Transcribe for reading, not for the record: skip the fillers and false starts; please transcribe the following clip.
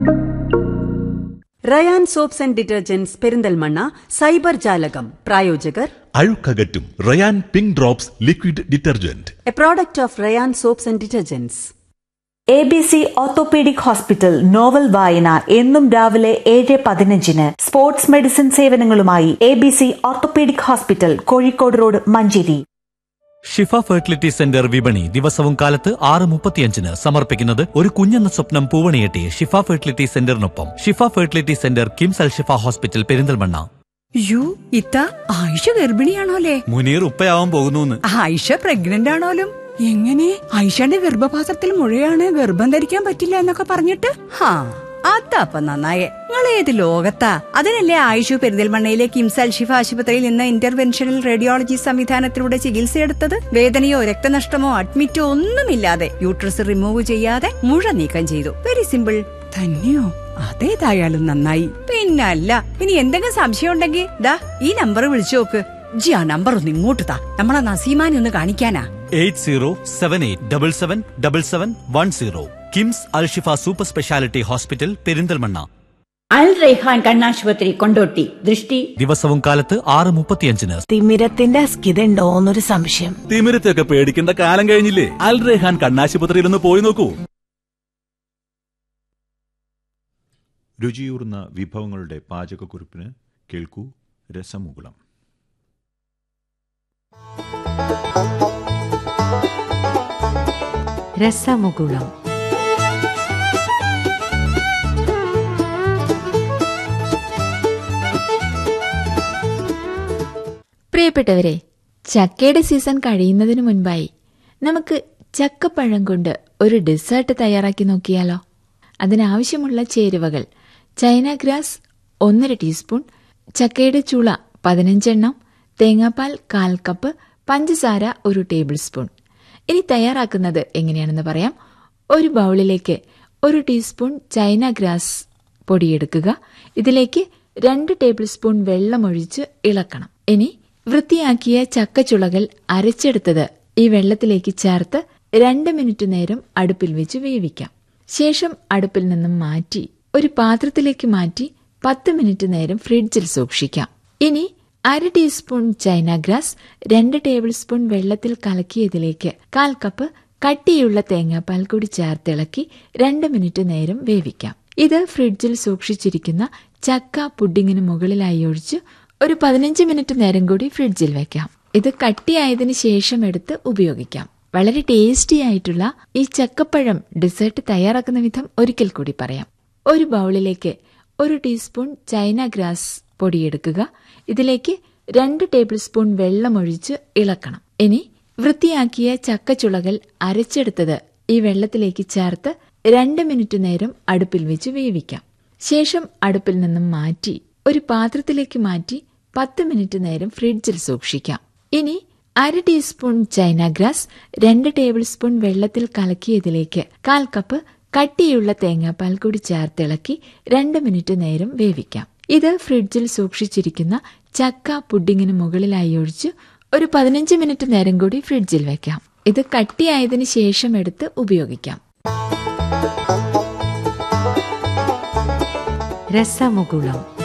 Ryan soaps and detergents Perinthalmanna cyber ജാലകം പ്രായോജകർ അഴുക്കകറ്റും Ryan pink drops liquid detergent, A product of Ryan soaps and detergents. ABC orthopaedic hospital novel വായന എന്നും രാവിലെ 7:15 sports medicine സേവനങ്ങളുമായി ABC orthopaedic hospital, Kozhikode road, Manjeri. ഷിഫ fertility centre വിപണി ദിവസവും കാലത്ത് 6:35 സമർപ്പിക്കുന്നത് ഒരു കുഞ്ഞെന്ന സ്വപ്നം പൂവണിയെട്ടി ഷിഫ ഫെർട്ടിലിറ്റി സെന്ററിനൊപ്പം. ഷിഫ ഫെർട്ടിലിറ്റി സെന്റർ കിംസ് അൽ ഷിഫ ഹോസ്പിറ്റൽ പെരിന്തൽമണ്ണ. യോ ഇത്ത ആയിഷ ഗർഭിണിയാണോലേ? മുനീർ ഉപ്പയാവാൻ പോകുന്നു. ആയിഷ പ്രഗ്നന്റ് ആണോലും? എങ്ങനെ? ആയിഷയുടെ ഗർഭപാത്രത്തിൽ മുഴയാണ്, ഗർഭം ധരിക്കാൻ പറ്റില്ല എന്നൊക്കെ പറഞ്ഞിട്ട്? അതപ്പ നന്നായേ. നിങ്ങൾ ഏത് ലോകത്താ? അതിനല്ലേ ആയിഷു പെരിന്തൽമണ്ണയിലെ കിംസ് അൽ ഷിഫ ആശുപത്രിയിൽ നിന്ന് ഇന്റർവെൻഷണൽ റേഡിയോളജി സംവിധാനത്തിലൂടെ ചികിത്സയെടുത്തത്. വേദനയോ രക്തനഷ്ടമോ അഡ്മിറ്റോ ഒന്നുമില്ലാതെ യൂട്രസ് റിമൂവ് ചെയ്യാതെ മുഴ നീക്കം ചെയ്തു. Very simple. തന്നെയോ? അതേതായാലും നന്നായി. പിന്നല്ല, ഇനി എന്തെങ്കിലും സംശയം ഉണ്ടെങ്കിൽ ദാ ഈ നമ്പർ വിളിച്ചു നോക്ക്. ജി ആ നമ്പർ ഒന്ന് ഇങ്ങോട്ട് താ, നമ്മളെ നസീമാനെ ഒന്ന് കാണിക്കാനാ. 8078777710. കിംസ് അൽ ഷിഫ സൂപ്പർ സ്പെഷ്യാലിറ്റി ഹോസ്പിറ്റൽ പെരിന്തൽമണ്ണ. അൽ റൈഹാൻ കണ്ണാശുപത്രി കൊണ്ടോട്ടി. ദൃഷ്ടി ദിവസവും കാലത്ത് 6:35. തിമിരത്തിന്റെ അസ്കിത ഉണ്ടോന്നൊരു സംശയം. തിമിരത്തെയൊക്കെ പേടിക്കേണ്ട കാലം കഴിഞ്ഞില്ലേ? അൽ റൈഹാൻ കണ്ണാശുപത്രിയിൽ ഒന്ന് പോയി നോക്കൂ. രുചിയൂർന്ന വിഭവങ്ങളുടെ പാചകക്കുറിപ്പിന് കേൾക്കൂ രസമുകുളം. രസമുകുളം. പ്രിയപ്പെട്ടവരെ, ചക്കയുടെ സീസൺ കഴിയുന്നതിന് മുൻപായി നമുക്ക് ചക്കപ്പഴം കൊണ്ട് ഒരു ഡെസേർട്ട് തയ്യാറാക്കി നോക്കിയാലോ? അതിനാവശ്യമുള്ള ചേരുവകൾ: ചൈന ഗ്രാസ് 1.5 ടീസ്പൂൺ, ചക്കയുടെ ചുള 15 എണ്ണം, തേങ്ങാപ്പാൽ 1/4 കപ്പ്, പഞ്ചസാര 1 ടേബിൾ സ്പൂൺ. ഇനി തയ്യാറാക്കുന്നത് എങ്ങനെയാണെന്ന് പറയാം. ഒരു ബൗളിലേക്ക് 1 ടീസ്പൂൺ ചൈന ഗ്രാസ് പൊടിയെടുക്കുക. ഇതിലേക്ക് 2 ടേബിൾ സ്പൂൺ വെള്ളമൊഴിച്ച് ഇളക്കണം. ഇനി വൃത്തിയാക്കിയ ചക്കച്ചുളകൾ അരച്ചെടുത്തത് ഈ വെള്ളത്തിലേക്ക് ചേർത്ത് 2 മിനിറ്റ് നേരം അടുപ്പിൽ വെച്ച് വേവിക്കാം. ശേഷം അടുപ്പിൽ നിന്നും മാറ്റി ഒരു പാത്രത്തിലേക്ക് മാറ്റി 10 മിനിറ്റ് നേരം ഫ്രിഡ്ജിൽ സൂക്ഷിക്കാം. ഇനി 1/2 teaspoon China grass 2 table spoon വെള്ളത്തിൽ കലക്കിയതിലേക്ക് 1/4 കപ്പ് കട്ടിയുള്ള തേങ്ങാപ്പാൽ കൂടി ചേർത്തിളക്കി 2 മിനിറ്റ് നേരം വേവിക്കാം. ഇത് ഫ്രിഡ്ജിൽ സൂക്ഷിച്ചിരിക്കുന്ന ചക്ക പുഡിങ്ങിന് മുകളിലായി ഒഴിച്ച് ഒരു 15 മിനിറ്റ് നേരം കൂടി ഫ്രിഡ്ജിൽ വെക്കാം. ഇത് കട്ടിയായതിനു ശേഷം എടുത്ത് ഉപയോഗിക്കാം. വളരെ ടേസ്റ്റി ആയിട്ടുള്ള ഈ ചക്കപ്പഴം ഡെസേർട്ട് തയ്യാറാക്കുന്ന വിധം ഒരിക്കൽ കൂടി പറയാം. ഒരു ബൗളിലേക്ക് 1 ടീസ്പൂൺ ചൈന ഗ്രാസ് പൊടിയെടുക്കുക. ഇതിലേക്ക് 2 ടേബിൾ സ്പൂൺ വെള്ളമൊഴിച്ച് ഇളക്കണം. ഇനി വൃത്തിയാക്കിയ ചക്കച്ചുളകൾ അരച്ചെടുത്തത് ഈ വെള്ളത്തിലേക്ക് ചേർത്ത് 2 മിനിറ്റ് നേരം അടുപ്പിൽ വെച്ച് വേവിക്കാം. ശേഷം അടുപ്പിൽ നിന്നും മാറ്റി ഒരു പാത്രത്തിലേക്ക് മാറ്റി 10 മിനിറ്റ് നേരം ഫ്രിഡ്ജിൽ സൂക്ഷിക്കാം. ഇനി 1/2 teaspoon China grass 2 table spoon വെള്ളത്തിൽ കലക്കിയതിലേക്ക് 1/4 കപ്പ് കട്ടിയുള്ള തേങ്ങാപ്പാൽ കൂടി ചേർത്തിളക്കി 2 മിനിറ്റ് നേരം വേവിക്കാം. ഇത് ഫ്രിഡ്ജിൽ സൂക്ഷിച്ചിരിക്കുന്ന ചക്ക പുഡിങ്ങിന് മുകളിലായി ഒഴിച്ച് ഒരു 15 മിനിറ്റ് നേരം കൂടി ഫ്രിഡ്ജിൽ വെക്കാം. ഇത് കട്ടിയായതിനു ശേഷം എടുത്ത് ഉപയോഗിക്കാം. രസമുകുളം.